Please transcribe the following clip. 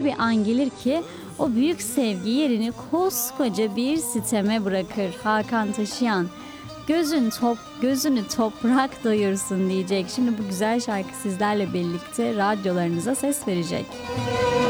bir an gelir ki o büyük sevgi yerini koskoca bir siteme bırakır. Hakan Taşıyan, gözünü toprak doyursun diyecek. Şimdi bu güzel şarkı sizlerle birlikte radyolarınıza ses verecek.